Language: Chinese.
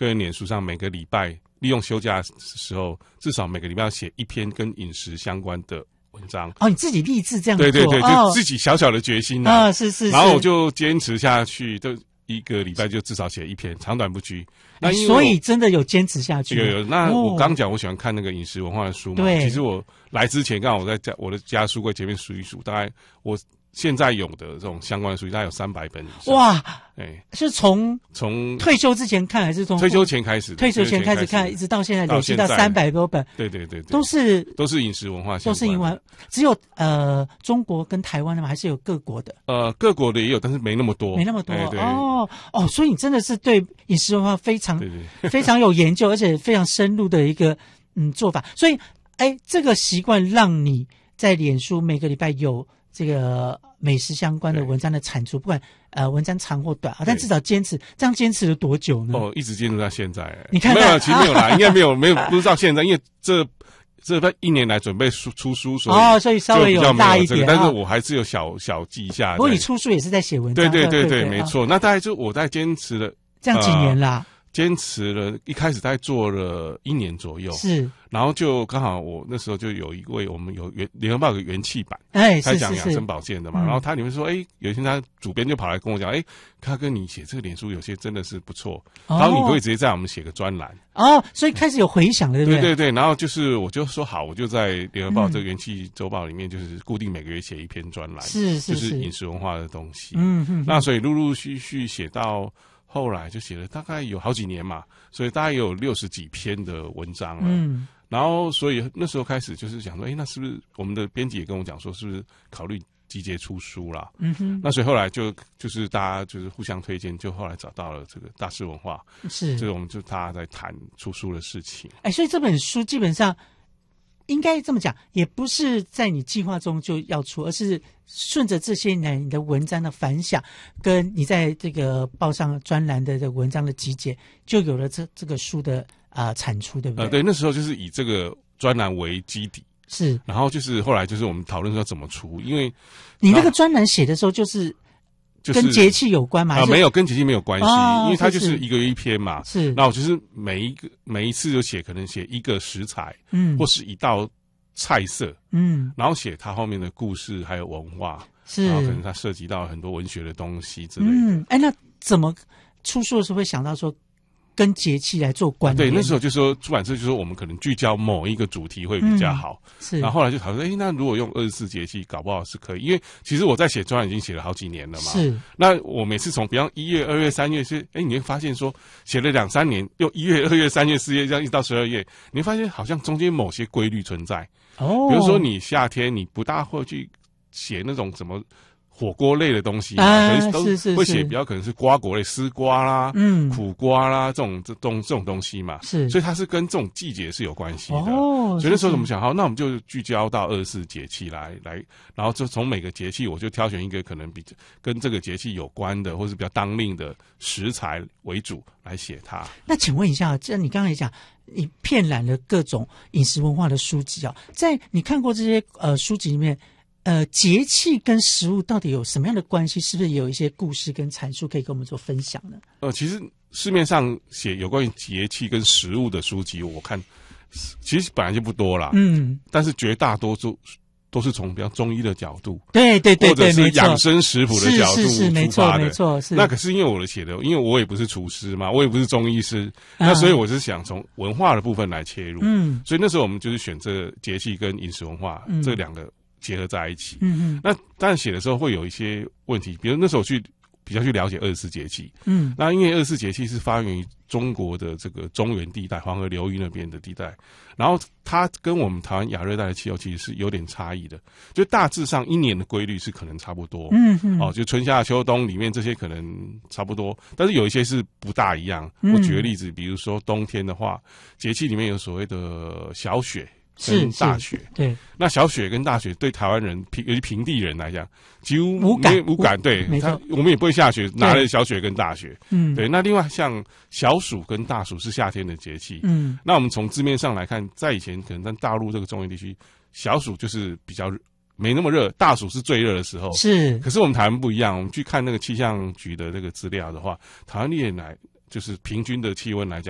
个人脸书上每个礼拜利用休假的时候，至少每个礼拜要写一篇跟饮食相关的文章。 哦，你自己立志这样做？ 对对对，就自己小小的决心啊。 是。 然后我就坚持下去，就一个礼拜就至少写一篇，长短不拘。那所以真的有坚持下去。 有。那我刚讲，我喜欢看那个饮食文化的书嘛。 对。 其实我来之前，刚好我在我的家书柜前面数一数，大概我现在有的这种相关的书，大概有300本以上。 哇！是从退休之前看，还是从退休前开始？ 退休前开始看，一直到现在累积到300多本。 对，都是饮食文化相关的， 都是饮食。只有中国跟台湾的吗？还是有各国的？ 各国的也有，但是没那么多。 所以你真的是对饮食文化非常非常有研究，而且非常深入的一个做法。所以这个习惯让你在脸书每个礼拜有这个美食相关的文章的产出，不管文章长或短，但至少坚持，这样坚持了多久呢？ 一直坚持到现在。 你看， 没有，其实没有啦，应该没有，不是到现在，因为这一年来准备出书， 所以稍微有大一点， 但是我还是有小记一下。 不过你出书也是在写文章， 对，没错。那大概就我在坚持了这样几年啦。 坚持了，一开始大概做了1年左右， 是， 然后就刚好我那时候就有一位我们有联合报有个元气版，他讲养生保健的嘛，然后他里面说，有一天他主编就跑来跟我讲，他跟你写这个脸书有些真的是不错，然后你可以直接在我们写个专栏所以开始有回响了，对不对？ 对，然后就是我就说好，我就在联合报这个元气周报里面，就是固定每个月写一篇专栏，就是饮食文化的东西，那所以陆陆续续写到。后来就写了大概有好几年嘛，所以大概有60几篇的文章了。然后所以那时候开始就是想说，那是不是我们的编辑也跟我讲说，是不是考虑集结出书啦？那所以后来就是大家就是互相推荐，就后来找到了这个大师文化，这我们就大家在谈出书的事情。 所以这本书基本上应该这么讲，也不是在你计划中就要出，而是顺着这些年你的文章的反响，跟你在这个报上专栏的这个文章的集结，就有了这个书的产出，对不对？ 对，那时候就是以这个专栏为基底， 是， 然后就是后来就是我们讨论说怎么出，因为你那个专栏写的时候就是跟节气有关嘛？ 没有，跟节气没有关系，因为它就是一个月一篇嘛。 是， 那我就是每一次就可能写一个食材，或是一道菜色，然后写它后面的故事还有文化，然后可能它涉及到很多文学的东西之类的。 那怎么出书的时候会想到说跟节气来做关联？ 对，那时候就说出版社就说我们可能聚焦某一个主题会比较好。 是， 然后后来就讨论，那如果用24节气，搞不好是可以，因为其实我在写专栏已经写了好几年了嘛。 是， 那我每次从比方1月、2月、3月是，你会发现说写了2-3年，用1月、2月、3月、4月这样一直到12月，你会发现好像中间某些规律存在。比如说你夏天你不大会去写那种什么火锅类的东西嘛，都会写比较可能是瓜果类，丝瓜啦、苦瓜啦这种东西嘛， 是， 所以它是跟这种季节是有关系的。所以那时候我们想，好，那我们就聚焦到24节气来，然后就从每个节气我就挑选一个可能跟这个节气有关的，或是比较当令的食材为主来写它。 那请问一下，这你刚才讲，你遍览了各种饮食文化的书籍在你看过这些书籍里面，节气跟食物到底有什么样的关系？是不是有一些故事跟阐述可以跟我们做分享呢？ 其实市面上写有关于节气跟食物的书籍，我看其实本来就不多啦。但是绝大多数都是从比较中医的角度， 对， 或者是养生食谱的角度没出发的。 没错。是， 那可是因为我的写的，因为我也不是厨师嘛，我也不是中医师，那所以我是想从文化的部分来切入。所以那时候我们就是选这节气跟饮食文化这两个结合在一起。那当然写的时候会有一些问题，比如那时候比较去了解24节气。那因为24节气是发源于中国的这个中原地带，黄河流域那边的地带，然后它跟我们台湾亚热带的气候其实是有点差异的，就大致上一年的规律是可能差不多。就春夏秋冬里面这些可能差不多，但是有一些是不大一样。我举个例子，比如说冬天的话，节气里面有所谓的小雪跟大雪。对，那小雪跟大雪对台湾人，尤其平地人来讲，几乎无感。对，我们也不会下雪，拿了小雪跟大雪。对。那另外像小暑跟大暑是夏天的节气。那我们从字面上来看，在以前可能在大陆这个中原地区，小暑就是比较没那么热，大暑是最热的时候。是。可是我们台湾不一样，我们去看那个气象局的那个资料的话，台湾历年来就是平均的气温来讲，